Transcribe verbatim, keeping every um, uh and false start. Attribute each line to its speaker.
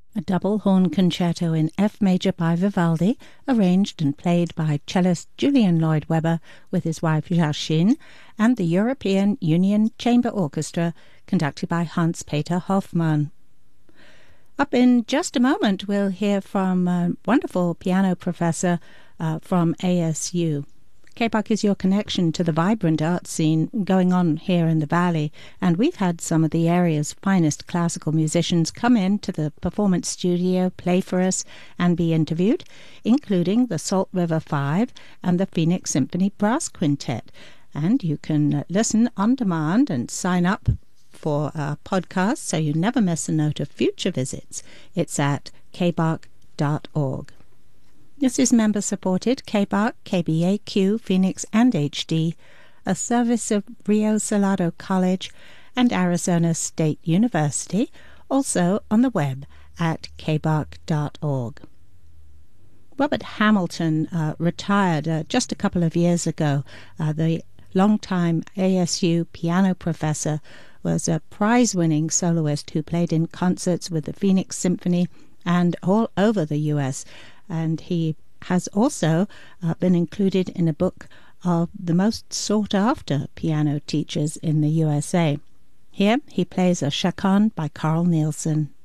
Speaker 1: a double horn concerto in F major by Vivaldi, arranged and played by cellist Julian Lloyd Webber with his wife Joachim, and the European Union Chamber Orchestra, conducted by Hans-Peter Hoffmann. Up in just a moment, we'll hear from a wonderful piano professor uh, from A S U. K B O C is your connection to the vibrant art scene going on here in the Valley, and we've had some of the area's finest classical musicians come in to the performance studio, play for us, and be interviewed, including the Salt River Five and the Phoenix Symphony Brass Quintet. And you can uh, listen on demand and sign up for a podcast so you never miss a note of future visits. It's at k b o c dot org. This is member-supported K B O C, K B A Q, Phoenix, and H D, a service of Rio Salado College and Arizona State University, also on the web at k b o c dot org. Robert Hamilton uh, retired uh, just a couple of years ago. Uh, the longtime A S U piano professor was a prize-winning soloist who played in concerts with the Phoenix Symphony and all over the U S, and he has also uh, been included in a book of the most sought-after piano teachers in the U S A. Here he plays a Chaconne by Carl Nielsen.